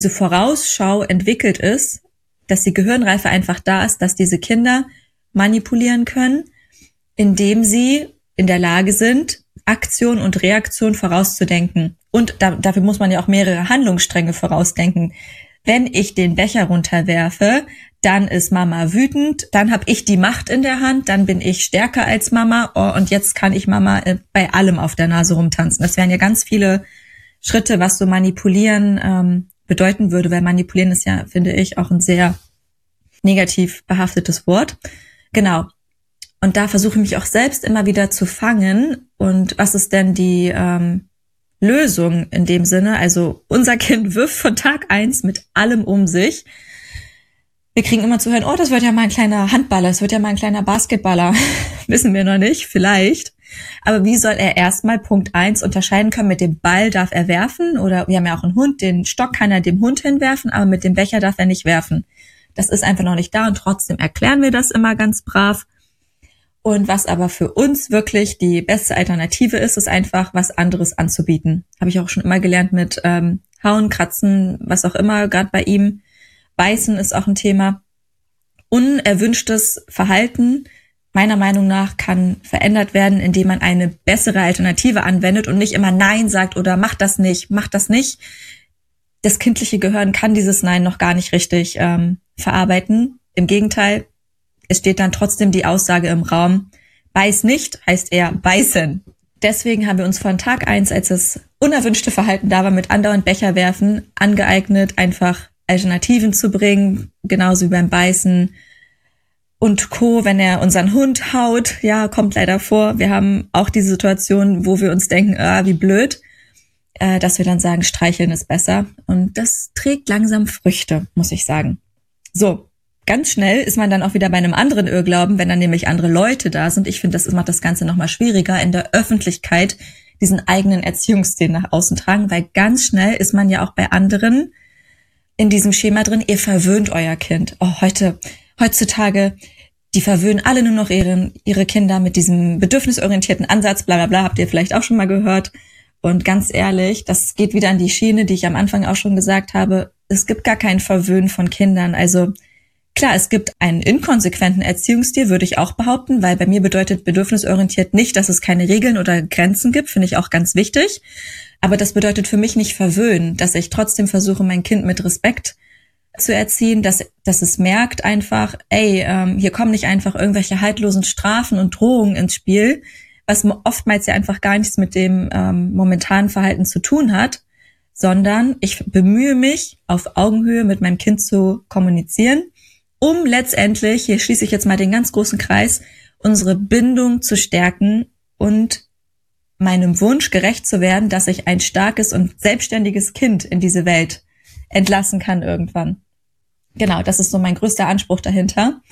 diese Vorausschau entwickelt ist, dass die Gehirnreife einfach da ist, dass diese Kinder manipulieren können, indem sie in der Lage sind, Aktion und Reaktion vorauszudenken. Und dafür muss man ja auch mehrere Handlungsstränge vorausdenken. Wenn ich den Becher runterwerfe, dann ist Mama wütend, dann habe ich die Macht in der Hand, dann bin ich stärker als Mama, und jetzt kann ich Mama bei allem auf der Nase rumtanzen. Das wären ja ganz viele Schritte, was so manipulieren bedeuten würde, weil manipulieren ist ja, finde ich, auch ein sehr negativ behaftetes Wort. Genau. Und da versuche ich mich auch selbst immer wieder zu fangen. Und was ist denn die Lösung in dem Sinne? Also unser Kind wirft von Tag 1 mit allem um sich. Wir kriegen immer zu hören, oh, das wird ja mal ein kleiner Handballer, das wird ja mal ein kleiner Basketballer. Wissen wir noch nicht, vielleicht. Aber wie soll er erstmal Punkt 1 unterscheiden können? Mit dem Ball darf er werfen, oder wir haben ja auch einen Hund, den Stock kann er dem Hund hinwerfen, aber mit dem Becher darf er nicht werfen. Das ist einfach noch nicht da, und trotzdem erklären wir das immer ganz brav. Und was aber für uns wirklich die beste Alternative ist, ist einfach was anderes anzubieten. Habe ich auch schon immer gelernt mit Hauen, Kratzen, was auch immer, gerade bei ihm. Beißen ist auch ein Thema. Unerwünschtes Verhalten, meiner Meinung nach, kann verändert werden, indem man eine bessere Alternative anwendet und nicht immer Nein sagt oder mach das nicht, mach das nicht. Das kindliche Gehirn kann dieses Nein noch gar nicht richtig verarbeiten. Im Gegenteil, es steht dann trotzdem die Aussage im Raum, beiß nicht, heißt eher beißen. Deswegen haben wir uns von Tag 1, als das unerwünschte Verhalten da war, mit andauernd Becher werfen, angeeignet, einfach Alternativen zu bringen, genauso wie beim Beißen und Co., wenn er unseren Hund haut. Ja, kommt leider vor. Wir haben auch diese Situation, wo wir uns denken, wie blöd, dass wir dann sagen, streicheln ist besser. Und das trägt langsam Früchte, muss ich sagen. So. Ganz schnell ist man dann auch wieder bei einem anderen Irrglauben, wenn dann nämlich andere Leute da sind. Ich finde, das macht das Ganze nochmal schwieriger, in der Öffentlichkeit diesen eigenen Erziehungsstil nach außen tragen, weil ganz schnell ist man ja auch bei anderen in diesem Schema drin, ihr verwöhnt euer Kind. Oh, heutzutage, die verwöhnen alle nur noch ihre Kinder mit diesem bedürfnisorientierten Ansatz, bla bla bla, habt ihr vielleicht auch schon mal gehört. Und ganz ehrlich, das geht wieder an die Schiene, die ich am Anfang auch schon gesagt habe. Es gibt gar kein Verwöhnen von Kindern. Also klar, es gibt einen inkonsequenten Erziehungsstil, würde ich auch behaupten, weil bei mir bedeutet bedürfnisorientiert nicht, dass es keine Regeln oder Grenzen gibt, finde ich auch ganz wichtig. Aber das bedeutet für mich nicht verwöhnen, dass ich trotzdem versuche, mein Kind mit Respekt zu erziehen, dass es merkt einfach, hier kommen nicht einfach irgendwelche haltlosen Strafen und Drohungen ins Spiel, was oftmals ja einfach gar nichts mit dem momentanen Verhalten zu tun hat, sondern ich bemühe mich, auf Augenhöhe mit meinem Kind zu kommunizieren, um letztendlich, hier schließe ich jetzt mal den ganz großen Kreis, unsere Bindung zu stärken und meinem Wunsch gerecht zu werden, dass ich ein starkes und selbstständiges Kind in diese Welt entlassen kann irgendwann. Genau, das ist so mein größter Anspruch dahinter.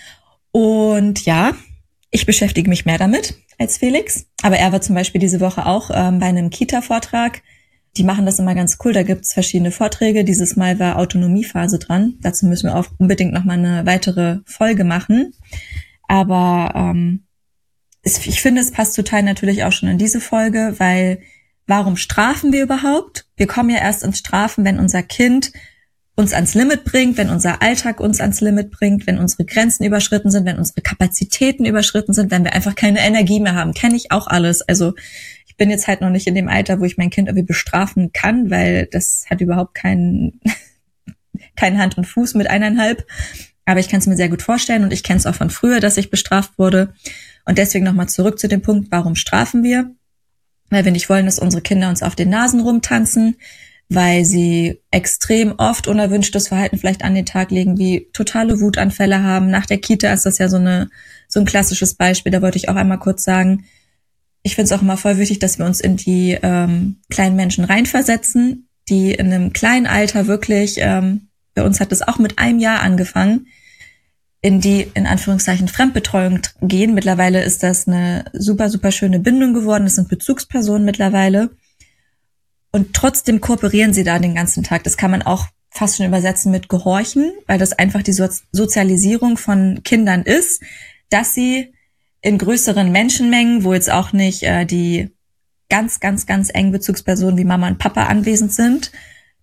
Und ja, ich beschäftige mich mehr damit als Felix. Aber er war zum Beispiel diese Woche auch bei einem Kita-Vortrag. Die machen das immer ganz cool, da gibt's verschiedene Vorträge. Dieses Mal war Autonomiephase dran. Dazu müssen wir auch unbedingt nochmal eine weitere Folge machen. Aber ich finde, es passt total natürlich auch schon in diese Folge, weil warum strafen wir überhaupt? Wir kommen ja erst ins Strafen, wenn unser Kind uns ans Limit bringt, wenn unser Alltag uns ans Limit bringt, wenn unsere Grenzen überschritten sind, wenn unsere Kapazitäten überschritten sind, wenn wir einfach keine Energie mehr haben. Kenne ich auch alles. Also ich bin jetzt halt noch nicht in dem Alter, wo ich mein Kind irgendwie bestrafen kann, weil das hat überhaupt keinen Hand und Fuß mit 1,5. Aber ich kann es mir sehr gut vorstellen und ich kenne es auch von früher, dass ich bestraft wurde. Und deswegen nochmal zurück zu dem Punkt, warum strafen wir? Weil wir nicht wollen, dass unsere Kinder uns auf den Nasen rumtanzen, weil sie extrem oft unerwünschtes Verhalten vielleicht an den Tag legen, wie totale Wutanfälle haben. Nach der Kita ist das ja so ein klassisches Beispiel, da wollte ich auch einmal kurz sagen, ich finde es auch immer voll wichtig, dass wir uns in die kleinen Menschen reinversetzen, die in einem kleinen Alter wirklich, bei uns hat das auch mit 1 Jahr angefangen, in die, in Anführungszeichen, Fremdbetreuung gehen. Mittlerweile ist das eine super, super schöne Bindung geworden. Das sind Bezugspersonen mittlerweile. Und trotzdem kooperieren sie da den ganzen Tag. Das kann man auch fast schon übersetzen mit Gehorchen, weil das einfach die Sozialisierung von Kindern ist, dass sie in größeren Menschenmengen, wo jetzt auch nicht die ganz, ganz, ganz engen Bezugspersonen wie Mama und Papa anwesend sind,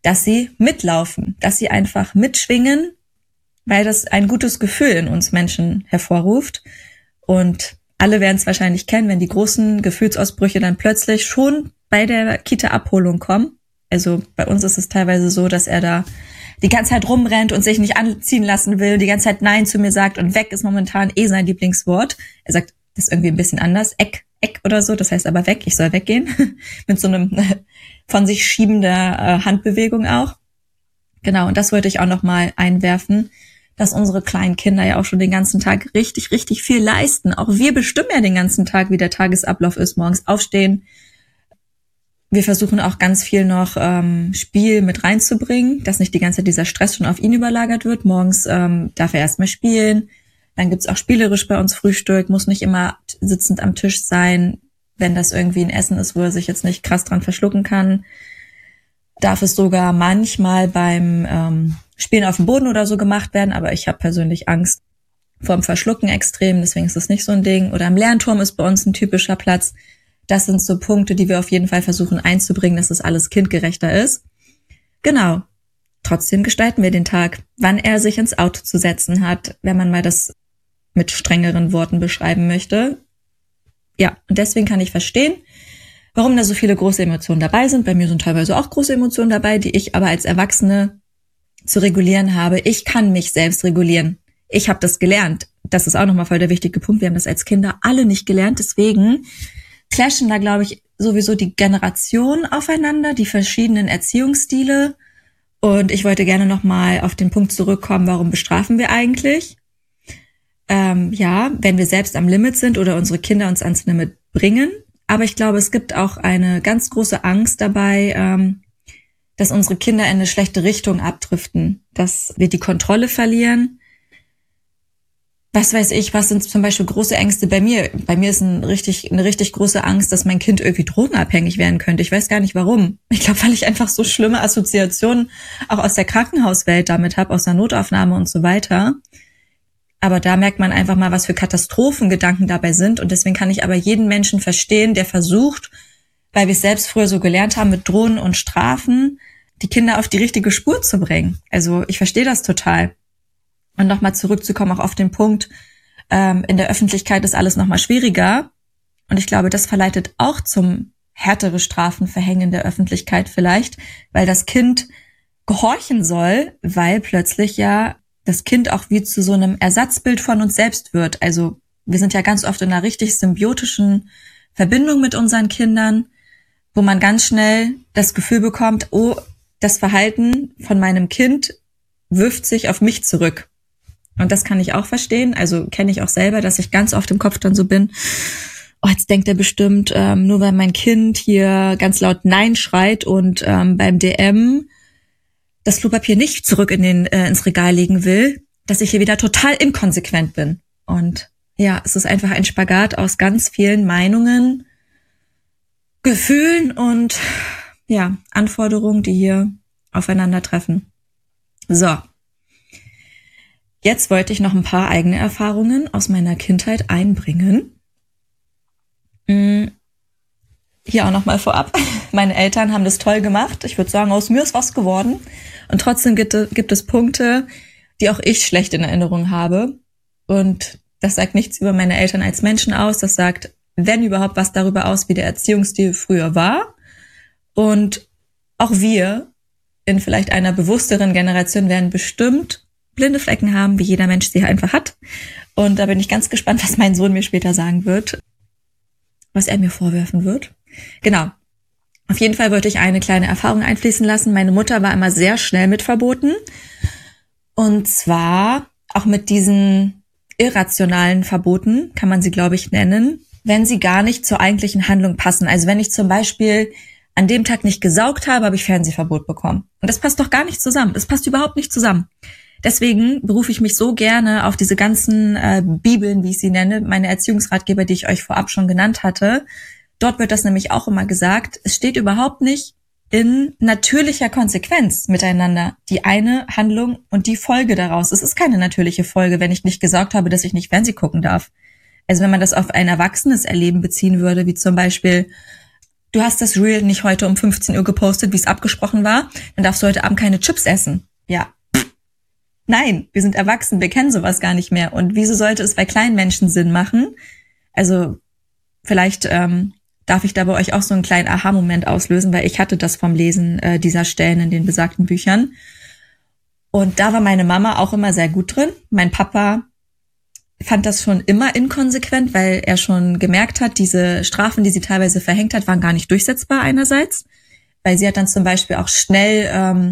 dass sie mitlaufen, dass sie einfach mitschwingen, weil das ein gutes Gefühl in uns Menschen hervorruft. Und alle werden es wahrscheinlich kennen, wenn die großen Gefühlsausbrüche dann plötzlich schon bei der Kita-Abholung kommen. Also bei uns ist es teilweise so, dass er da die ganze Zeit rumrennt und sich nicht anziehen lassen will, die ganze Zeit Nein zu mir sagt und weg ist momentan sein Lieblingswort. Er sagt das irgendwie ein bisschen anders, Eck oder so, das heißt aber weg, ich soll weggehen, mit so einem von sich schiebender Handbewegung auch. Genau, und das wollte ich auch nochmal einwerfen, dass unsere kleinen Kinder ja auch schon den ganzen Tag richtig, richtig viel leisten. Auch wir bestimmen ja den ganzen Tag, wie der Tagesablauf ist, morgens aufstehen. Wir versuchen auch ganz viel noch Spiel mit reinzubringen, dass nicht die ganze Zeit dieser Stress schon auf ihn überlagert wird. Morgens darf er erstmal spielen. Dann gibt's auch spielerisch bei uns Frühstück, muss nicht immer sitzend am Tisch sein. Wenn das irgendwie ein Essen ist, wo er sich jetzt nicht krass dran verschlucken kann, darf es sogar manchmal beim Spielen auf dem Boden oder so gemacht werden. Aber ich habe persönlich Angst vorm Verschlucken extrem, deswegen ist das nicht so ein Ding. Oder am Lernturm ist bei uns ein typischer Platz. Das sind so Punkte, die wir auf jeden Fall versuchen einzubringen, dass das alles kindgerechter ist. Genau. Trotzdem gestalten wir den Tag, wann er sich ins Auto zu setzen hat, wenn man mal das mit strengeren Worten beschreiben möchte. Ja, und deswegen kann ich verstehen, warum da so viele große Emotionen dabei sind. Bei mir sind teilweise auch große Emotionen dabei, die ich aber als Erwachsene zu regulieren habe. Ich kann mich selbst regulieren. Ich habe das gelernt. Das ist auch nochmal voll der wichtige Punkt. Wir haben das als Kinder alle nicht gelernt. Deswegen clashen da, glaube ich, sowieso die Generationen aufeinander, die verschiedenen Erziehungsstile. Und ich wollte gerne nochmal auf den Punkt zurückkommen, warum bestrafen wir eigentlich? Ja, wenn wir selbst am Limit sind oder unsere Kinder uns ans Limit bringen. Aber ich glaube, es gibt auch eine ganz große Angst dabei, dass unsere Kinder in eine schlechte Richtung abdriften, dass wir die Kontrolle verlieren. Was weiß ich, was sind zum Beispiel große Ängste bei mir? Bei mir ist eine richtig große Angst, dass mein Kind irgendwie drogenabhängig werden könnte. Ich weiß gar nicht warum. Ich glaube, weil ich einfach so schlimme Assoziationen auch aus der Krankenhauswelt damit habe, aus der Notaufnahme und so weiter. Aber da merkt man einfach mal, was für Katastrophengedanken dabei sind. Und deswegen kann ich aber jeden Menschen verstehen, der versucht, weil wir es selbst früher so gelernt haben, mit Drohen und Strafen, die Kinder auf die richtige Spur zu bringen. Also ich verstehe das total. Und nochmal zurückzukommen auch auf den Punkt, in der Öffentlichkeit ist alles nochmal schwieriger. Und ich glaube, das verleitet auch zum härtere Strafen verhängen in der Öffentlichkeit vielleicht, weil das Kind gehorchen soll, weil plötzlich ja das Kind auch wie zu so einem Ersatzbild von uns selbst wird. Also wir sind ja ganz oft in einer richtig symbiotischen Verbindung mit unseren Kindern, wo man ganz schnell das Gefühl bekommt, oh, das Verhalten von meinem Kind wirft sich auf mich zurück. Und das kann ich auch verstehen, also kenne ich auch selber, dass ich ganz oft im Kopf dann so bin, oh, jetzt denkt er bestimmt, nur weil mein Kind hier ganz laut Nein schreit und beim DM das Klopapier nicht zurück ins Regal legen will, dass ich hier wieder total inkonsequent bin. Und ja, es ist einfach ein Spagat aus ganz vielen Meinungen, Gefühlen und ja, Anforderungen, die hier aufeinandertreffen. So. Jetzt wollte ich noch ein paar eigene Erfahrungen aus meiner Kindheit einbringen. Hier auch nochmal vorab. Meine Eltern haben das toll gemacht. Ich würde sagen, aus mir ist was geworden. Und trotzdem gibt es Punkte, die auch ich schlecht in Erinnerung habe. Und das sagt nichts über meine Eltern als Menschen aus. Das sagt, wenn überhaupt, was darüber aus, wie der Erziehungsstil früher war. Und auch wir in vielleicht einer bewussteren Generation werden bestimmt blinde Flecken haben, wie jeder Mensch sie einfach hat. Und da bin ich ganz gespannt, was mein Sohn mir später sagen wird, was er mir vorwerfen wird. Genau. Auf jeden Fall wollte ich eine kleine Erfahrung einfließen lassen. Meine Mutter war immer sehr schnell mit Verboten. Und zwar auch mit diesen irrationalen Verboten, kann man sie, glaube ich, nennen, wenn sie gar nicht zur eigentlichen Handlung passen. Also wenn ich zum Beispiel an dem Tag nicht gesaugt habe, habe ich Fernsehverbot bekommen. Und das passt doch gar nicht zusammen. Das passt überhaupt nicht zusammen. Deswegen berufe ich mich so gerne auf diese ganzen Bibeln, wie ich sie nenne, meine Erziehungsratgeber, die ich euch vorab schon genannt hatte. Dort wird das nämlich auch immer gesagt. Es steht überhaupt nicht in natürlicher Konsequenz miteinander. Die eine Handlung und die Folge daraus. Es ist keine natürliche Folge, wenn ich nicht gesaugt habe, dass ich nicht Fernsehen gucken darf. Also wenn man das auf ein erwachsenes Erleben beziehen würde, wie zum Beispiel, du hast das Reel nicht heute um 15 Uhr gepostet, wie es abgesprochen war, dann darfst du heute Abend keine Chips essen. Ja. Nein, wir sind erwachsen, wir kennen sowas gar nicht mehr. Und wieso sollte es bei kleinen Menschen Sinn machen? Also vielleicht darf ich da bei euch auch so einen kleinen Aha-Moment auslösen, weil ich hatte das vom Lesen dieser Stellen in den besagten Büchern. Und da war meine Mama auch immer sehr gut drin. Mein Papa fand das schon immer inkonsequent, weil er schon gemerkt hat, diese Strafen, die sie teilweise verhängt hat, waren gar nicht durchsetzbar einerseits. Weil sie hat dann zum Beispiel auch schnell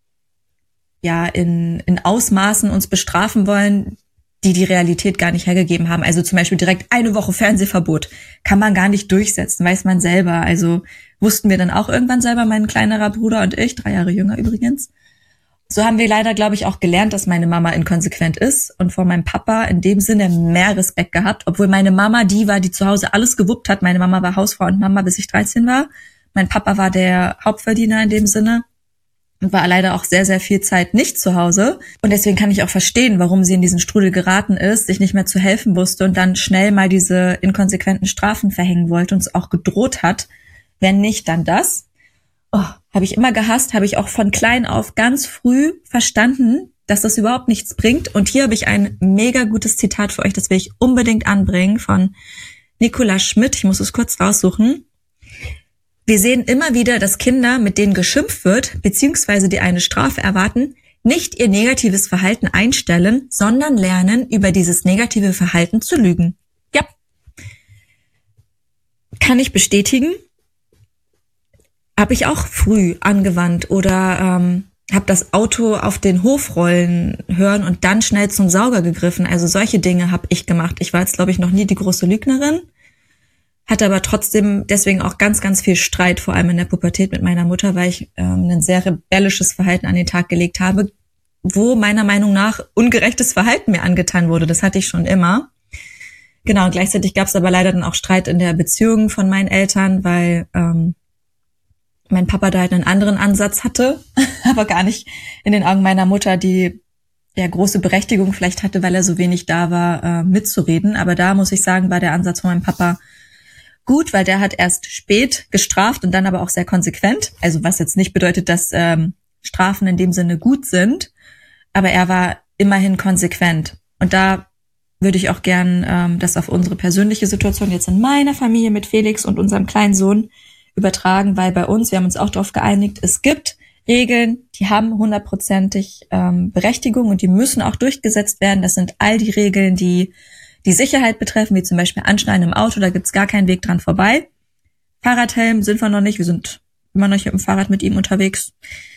in Ausmaßen uns bestrafen wollen, die Realität gar nicht hergegeben haben. Also zum Beispiel direkt 1 Woche Fernsehverbot. Kann man gar nicht durchsetzen, weiß man selber. Also wussten wir dann auch irgendwann selber, mein kleinerer Bruder und ich, 3 Jahre jünger übrigens. So haben wir leider, glaube ich, auch gelernt, dass meine Mama inkonsequent ist und vor meinem Papa in dem Sinne mehr Respekt gehabt, obwohl meine Mama die war, die zu Hause alles gewuppt hat. Meine Mama war Hausfrau und Mama, bis ich 13 war. Mein Papa war der Hauptverdiener in dem Sinne. Und war leider auch sehr, sehr viel Zeit nicht zu Hause. Und deswegen kann ich auch verstehen, warum sie in diesen Strudel geraten ist, sich nicht mehr zu helfen wusste und dann schnell mal diese inkonsequenten Strafen verhängen wollte und es auch gedroht hat. Wenn nicht, dann das. Oh, habe ich immer gehasst, habe ich auch von klein auf ganz früh verstanden, dass das überhaupt nichts bringt. Und hier habe ich ein mega gutes Zitat für euch, das will ich unbedingt anbringen, von Nicola Schmidt. Ich muss es kurz raussuchen. Wir sehen immer wieder, dass Kinder, mit denen geschimpft wird, beziehungsweise die eine Strafe erwarten, nicht ihr negatives Verhalten einstellen, sondern lernen, über dieses negative Verhalten zu lügen. Ja. Kann ich bestätigen. Habe ich auch früh angewandt oder habe das Auto auf den Hof rollen hören und dann schnell zum Sauger gegriffen. Also solche Dinge habe ich gemacht. Ich war jetzt, glaube ich, noch nie die große Lügnerin. Hatte aber trotzdem deswegen auch ganz, ganz viel Streit, vor allem in der Pubertät mit meiner Mutter, weil ich ein sehr rebellisches Verhalten an den Tag gelegt habe, wo meiner Meinung nach ungerechtes Verhalten mir angetan wurde. Das hatte ich schon immer. Genau, und gleichzeitig gab es aber leider dann auch Streit in der Beziehung von meinen Eltern, weil mein Papa da halt einen anderen Ansatz hatte, aber gar nicht in den Augen meiner Mutter, die ja große Berechtigung vielleicht hatte, weil er so wenig da war, mitzureden. Aber da muss ich sagen, war der Ansatz von meinem Papa gut, weil der hat erst spät gestraft und dann aber auch sehr konsequent. Also was jetzt nicht bedeutet, dass Strafen in dem Sinne gut sind, aber er war immerhin konsequent. Und da würde ich auch gern das auf unsere persönliche Situation jetzt in meiner Familie mit Felix und unserem kleinen Sohn übertragen, weil bei uns, wir haben uns auch darauf geeinigt, es gibt Regeln, die haben 100%ig Berechtigung und die müssen auch durchgesetzt werden. Das sind all die Regeln, die die Sicherheit betreffen, wie zum Beispiel Anschneiden im Auto, da gibt's gar keinen Weg dran vorbei. Fahrradhelm sind wir noch nicht, wir sind immer noch mit dem Fahrrad mit ihm unterwegs.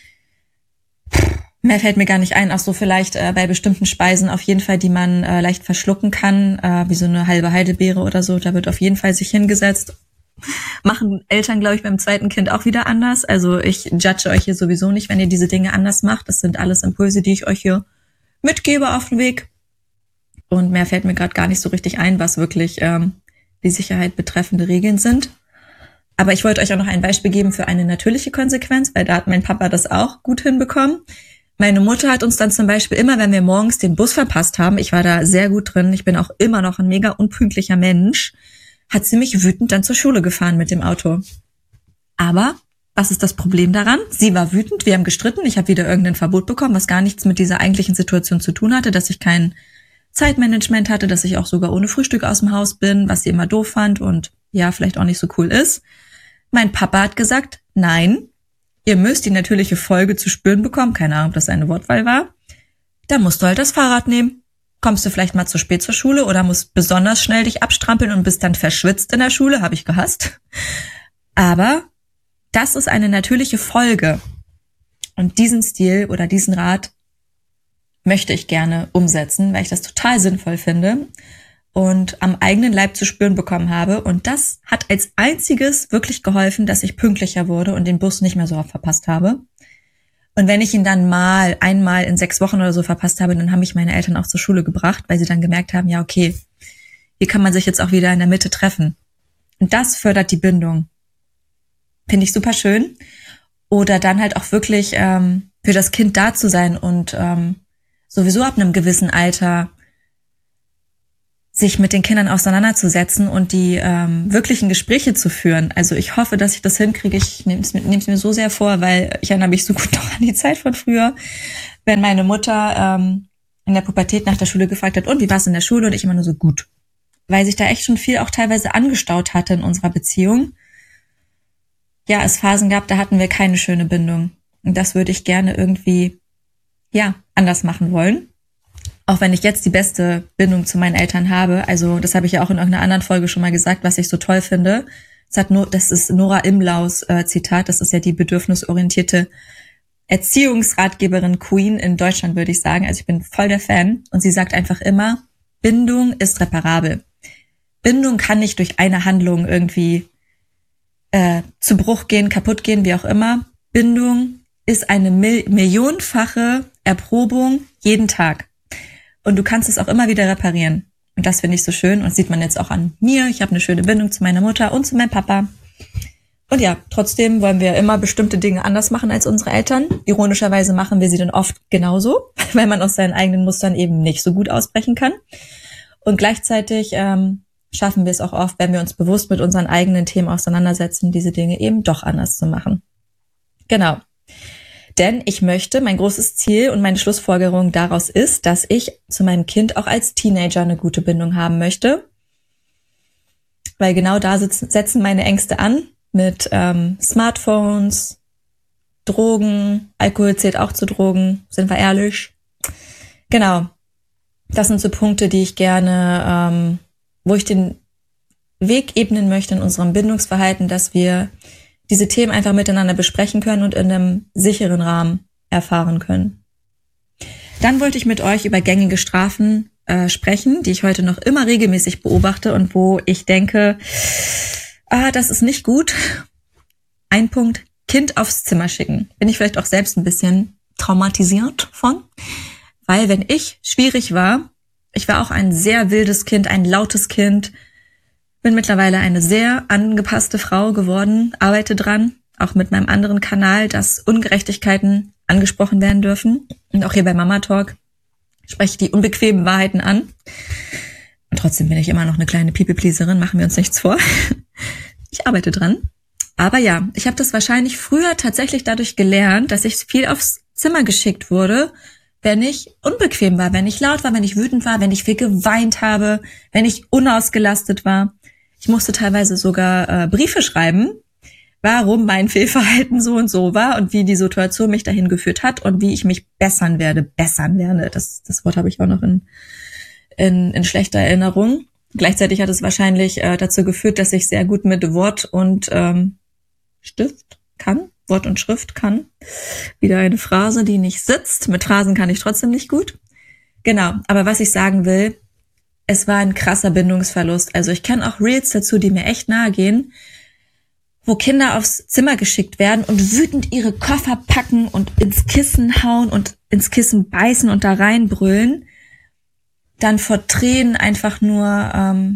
Mehr fällt mir gar nicht ein, auch so vielleicht bei bestimmten Speisen auf jeden Fall, die man leicht verschlucken kann, wie so eine halbe Heidelbeere oder so, da wird auf jeden Fall sich hingesetzt. Machen Eltern, glaube ich, beim zweiten Kind auch wieder anders. Also ich judge euch hier sowieso nicht, wenn ihr diese Dinge anders macht. Das sind alles Impulse, die ich euch hier mitgebe auf den Weg. Und mehr fällt mir gerade gar nicht so richtig ein, was wirklich die Sicherheit betreffende Regeln sind. Aber ich wollte euch auch noch ein Beispiel geben für eine natürliche Konsequenz, weil da hat mein Papa das auch gut hinbekommen. Meine Mutter hat uns dann zum Beispiel immer, wenn wir morgens den Bus verpasst haben, ich war da sehr gut drin, ich bin auch immer noch ein mega unpünktlicher Mensch, hat sie mich wütend dann zur Schule gefahren mit dem Auto. Aber was ist das Problem daran? Sie war wütend, wir haben gestritten, ich habe wieder irgendein Verbot bekommen, was gar nichts mit dieser eigentlichen Situation zu tun hatte, dass ich kein Zeitmanagement hatte, dass ich auch sogar ohne Frühstück aus dem Haus bin, was sie immer doof fand und ja, vielleicht auch nicht so cool ist. Mein Papa hat gesagt, nein, ihr müsst die natürliche Folge zu spüren bekommen, keine Ahnung, ob das eine Wortwahl war, da musst du halt das Fahrrad nehmen. Kommst du vielleicht mal zu spät zur Schule oder musst besonders schnell dich abstrampeln und bist dann verschwitzt in der Schule, habe ich gehasst. Aber das ist eine natürliche Folge. Und diesen Stil oder diesen Rat möchte ich gerne umsetzen, weil ich das total sinnvoll finde und am eigenen Leib zu spüren bekommen habe. Und das hat als einziges wirklich geholfen, dass ich pünktlicher wurde und den Bus nicht mehr so oft verpasst habe. Und wenn ich ihn dann einmal in 6 Wochen oder so verpasst habe, dann haben mich meine Eltern auch zur Schule gebracht, weil sie dann gemerkt haben, ja okay, hier kann man sich jetzt auch wieder in der Mitte treffen. Und das fördert die Bindung. Finde ich super schön. Oder dann halt auch wirklich für das Kind da zu sein und sowieso ab einem gewissen Alter sich mit den Kindern auseinanderzusetzen und die wirklichen Gespräche zu führen. Also ich hoffe, dass ich das hinkriege. Ich nehme es mir so sehr vor, weil ich erinnere mich so gut noch an die Zeit von früher, wenn meine Mutter in der Pubertät nach der Schule gefragt hat, und wie war es in der Schule? Und ich immer nur so, gut. Weil sich da echt schon viel auch teilweise angestaut hatte in unserer Beziehung. Ja, es Phasen gab, da hatten wir keine schöne Bindung. Und das würde ich gerne irgendwie, ja, anders machen wollen. Auch wenn ich jetzt die beste Bindung zu meinen Eltern habe. Also das habe ich ja auch in irgendeiner anderen Folge schon mal gesagt, was ich so toll finde. Das ist Nora Imlaus Zitat. Das ist ja die bedürfnisorientierte Erziehungsratgeberin Queen in Deutschland, würde ich sagen. Also ich bin voll der Fan. Und sie sagt einfach immer, Bindung ist reparabel. Bindung kann nicht durch eine Handlung irgendwie zu Bruch gehen, kaputt gehen, wie auch immer. Bindung ist eine millionenfache Erprobung jeden Tag. Und du kannst es auch immer wieder reparieren. Und das finde ich so schön. Und das sieht man jetzt auch an mir. Ich habe eine schöne Bindung zu meiner Mutter und zu meinem Papa. Und ja, trotzdem wollen wir immer bestimmte Dinge anders machen als unsere Eltern. Ironischerweise machen wir sie dann oft genauso, weil man aus seinen eigenen Mustern eben nicht so gut ausbrechen kann. Und gleichzeitig schaffen wir es auch oft, wenn wir uns bewusst mit unseren eigenen Themen auseinandersetzen, diese Dinge eben doch anders zu machen. Genau. Denn ich möchte, mein großes Ziel und meine Schlussfolgerung daraus ist, dass ich zu meinem Kind auch als Teenager eine gute Bindung haben möchte. Weil genau da setzen meine Ängste an mit Smartphones, Drogen, Alkohol zählt auch zu Drogen, sind wir ehrlich. Genau, das sind so Punkte, die ich gerne, wo ich den Weg ebnen möchte in unserem Bindungsverhalten, dass wir diese Themen einfach miteinander besprechen können und in einem sicheren Rahmen erfahren können. Dann wollte ich mit euch über gängige Strafen sprechen, die ich heute noch immer regelmäßig beobachte und wo ich denke, das ist nicht gut. Ein Punkt, Kind aufs Zimmer schicken. Bin ich vielleicht auch selbst ein bisschen traumatisiert von, weil wenn ich schwierig war, ich war auch ein sehr wildes Kind, ein lautes Kind, bin mittlerweile eine sehr angepasste Frau geworden, arbeite dran, auch mit meinem anderen Kanal, dass Ungerechtigkeiten angesprochen werden dürfen. Und auch hier bei Mama Talk spreche ich die unbequemen Wahrheiten an. Und trotzdem bin ich immer noch eine kleine People-Pleaserin, machen wir uns nichts vor. Ich arbeite dran. Aber ja, ich habe das wahrscheinlich früher tatsächlich dadurch gelernt, dass ich viel aufs Zimmer geschickt wurde, wenn ich unbequem war, wenn ich laut war, wenn ich wütend war, wenn ich viel geweint habe, wenn ich unausgelastet war. Ich musste teilweise sogar Briefe schreiben, warum mein Fehlverhalten so und so war und wie die Situation mich dahin geführt hat und wie ich mich bessern werde. Das Wort habe ich auch noch in schlechter Erinnerung. Gleichzeitig hat es wahrscheinlich dazu geführt, dass ich sehr gut mit Wort und Wort und Schrift kann. Wieder eine Phrase, die nicht sitzt. Mit Phrasen kann ich trotzdem nicht gut. Genau, aber was ich sagen will, es war ein krasser Bindungsverlust. Also ich kenne auch Reels dazu, die mir echt nahe gehen, wo Kinder aufs Zimmer geschickt werden und wütend ihre Koffer packen und ins Kissen hauen und ins Kissen beißen und da reinbrüllen, dann vor Tränen einfach nur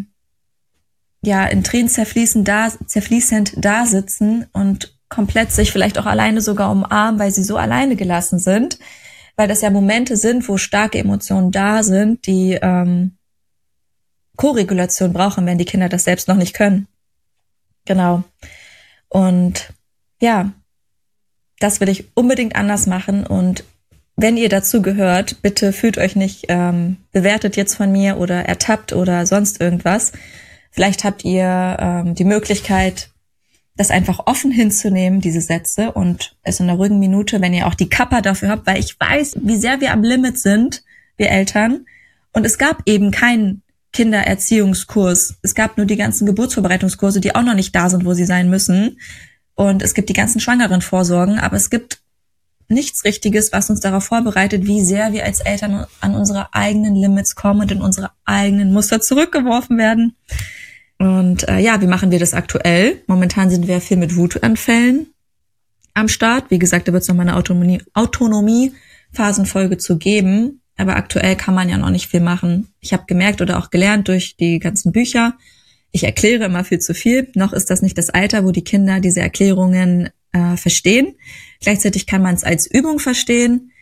in Tränen zerfließend da sitzen und komplett sich vielleicht auch alleine sogar umarmen, weil sie so alleine gelassen sind, weil das ja Momente sind, wo starke Emotionen da sind, die Koregulation brauchen, wenn die Kinder das selbst noch nicht können. Genau. Und ja, das will ich unbedingt anders machen. Und wenn ihr dazu gehört, bitte fühlt euch nicht bewertet jetzt von mir oder ertappt oder sonst irgendwas. Vielleicht habt ihr die Möglichkeit, das einfach offen hinzunehmen, diese Sätze, und es in einer ruhigen Minute, wenn ihr auch die Kappa dafür habt, weil ich weiß, wie sehr wir am Limit sind, wir Eltern. Und es gab eben keinen Kindererziehungskurs. Es gab nur die ganzen Geburtsvorbereitungskurse, die auch noch nicht da sind, wo sie sein müssen. Und es gibt die ganzen Schwangerenvorsorgen, aber es gibt nichts Richtiges, was uns darauf vorbereitet, wie sehr wir als Eltern an unsere eigenen Limits kommen und in unsere eigenen Muster zurückgeworfen werden. Und wie machen wir das aktuell? Momentan sind wir viel mit Wutanfällen am Start. Wie gesagt, da wird es noch mal eine Autonomie-Phasenfolge zu geben. Aber aktuell kann man ja noch nicht viel machen. Ich habe gemerkt oder auch gelernt durch die ganzen Bücher, ich erkläre immer viel zu viel. Noch ist das nicht das Alter, wo die Kinder diese Erklärungen verstehen. Gleichzeitig kann man es als Übung verstehen,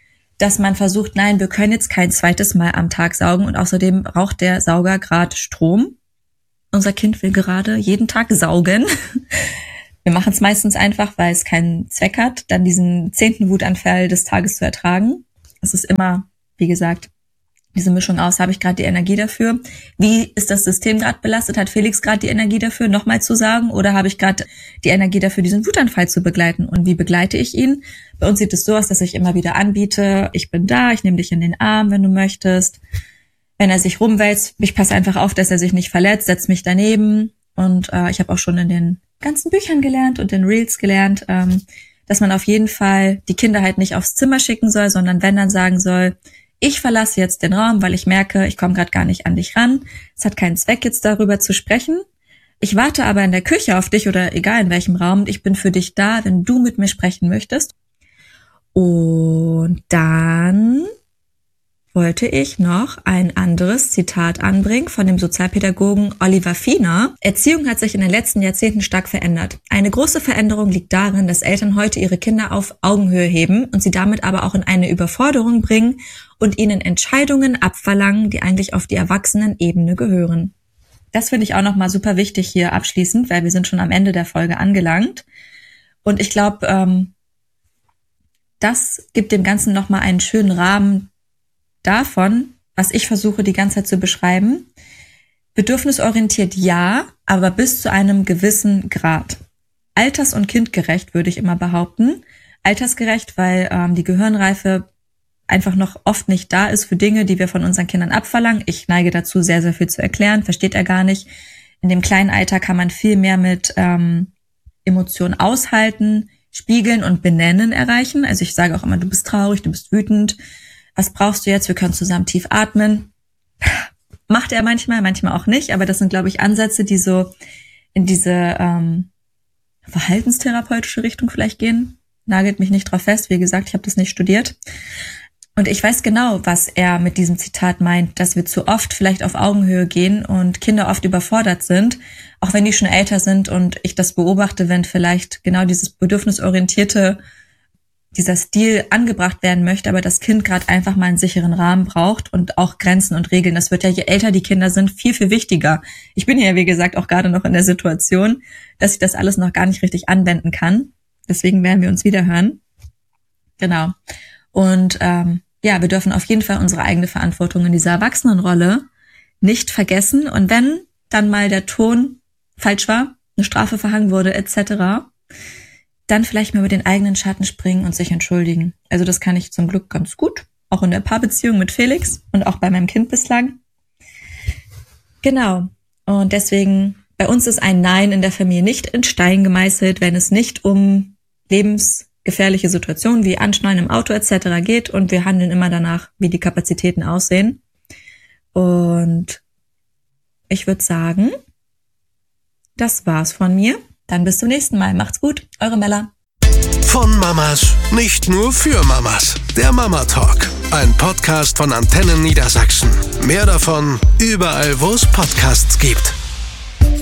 dass man versucht, nein, wir können jetzt kein zweites Mal am Tag saugen und außerdem braucht der Sauger gerade Strom. Unser Kind will gerade jeden Tag saugen. Wir machen es meistens einfach, weil es keinen Zweck hat, dann diesen 10. Wutanfall des Tages zu ertragen. Es ist immer, wie gesagt, diese Mischung aus, habe ich gerade die Energie dafür? Wie ist das System gerade belastet? Hat Felix gerade die Energie dafür, nochmal zu sagen? Oder habe ich gerade die Energie dafür, diesen Wutanfall zu begleiten? Und wie begleite ich ihn? Bei uns sieht es so aus, dass ich immer wieder anbiete, ich bin da, ich nehme dich in den Arm, wenn du möchtest. Wenn er sich rumwälzt, ich passe einfach auf, dass er sich nicht verletzt, setze mich daneben. Und ich habe auch schon in den ganzen Büchern gelernt und in Reels gelernt, dass man auf jeden Fall die Kinder halt nicht aufs Zimmer schicken soll, sondern wenn dann sagen soll, ich verlasse jetzt den Raum, weil ich merke, ich komme gerade gar nicht an dich ran. Es hat keinen Zweck, jetzt darüber zu sprechen. Ich warte aber in der Küche auf dich oder egal in welchem Raum. Und ich bin für dich da, wenn du mit mir sprechen möchtest. Und dann wollte ich noch ein anderes Zitat anbringen von dem Sozialpädagogen Oliver Fiener. Erziehung hat sich in den letzten Jahrzehnten stark verändert. Eine große Veränderung liegt darin, dass Eltern heute ihre Kinder auf Augenhöhe heben und sie damit aber auch in eine Überforderung bringen und ihnen Entscheidungen abverlangen, die eigentlich auf die Erwachsenenebene gehören. Das finde ich auch nochmal super wichtig hier abschließend, weil wir sind schon am Ende der Folge angelangt. Und ich glaube, das gibt dem Ganzen nochmal einen schönen Rahmen davon, was ich versuche die ganze Zeit zu beschreiben. Bedürfnisorientiert ja, aber bis zu einem gewissen Grad. Alters- und kindgerecht würde ich immer behaupten. Altersgerecht, weil die Gehirnreife einfach noch oft nicht da ist für Dinge, die wir von unseren Kindern abverlangen. Ich neige dazu, sehr, sehr viel zu erklären, versteht er gar nicht. In dem kleinen Alter kann man viel mehr mit Emotionen aushalten, spiegeln und benennen erreichen. Also ich sage auch immer, du bist traurig, du bist wütend. Was brauchst du jetzt? Wir können zusammen tief atmen. Macht er manchmal auch nicht, aber das sind, glaube ich, Ansätze, die so in diese verhaltenstherapeutische Richtung vielleicht gehen. Nagelt mich nicht drauf fest. Wie gesagt, ich habe das nicht studiert. Und ich weiß genau, was er mit diesem Zitat meint, dass wir zu oft vielleicht auf Augenhöhe gehen und Kinder oft überfordert sind, auch wenn die schon älter sind und ich das beobachte, wenn vielleicht genau dieses bedürfnisorientierte dieser Stil angebracht werden möchte, aber das Kind gerade einfach mal einen sicheren Rahmen braucht und auch Grenzen und Regeln. Das wird ja, je älter die Kinder sind, viel, viel wichtiger. Ich bin ja, wie gesagt, auch gerade noch in der Situation, dass ich das alles noch gar nicht richtig anwenden kann. Deswegen werden wir uns wieder hören. Genau. Und wir dürfen auf jeden Fall unsere eigene Verantwortung in dieser Erwachsenenrolle nicht vergessen. Und wenn dann mal der Ton falsch war, eine Strafe verhangen wurde etc., dann vielleicht mal über den eigenen Schatten springen und sich entschuldigen. Also das kann ich zum Glück ganz gut, auch in der Paarbeziehung mit Felix und auch bei meinem Kind bislang. Genau. Und deswegen, bei uns ist ein Nein in der Familie nicht in Stein gemeißelt, wenn es nicht um lebensgefährliche Situationen wie Anschnallen im Auto etc. geht und wir handeln immer danach, wie die Kapazitäten aussehen. Und ich würde sagen, das war's von mir. Dann bis zum nächsten Mal. Macht's gut. Eure Mella. Von Mamas, nicht nur für Mamas. Der Mama Talk. Ein Podcast von Antennen Niedersachsen. Mehr davon überall, wo es Podcasts gibt.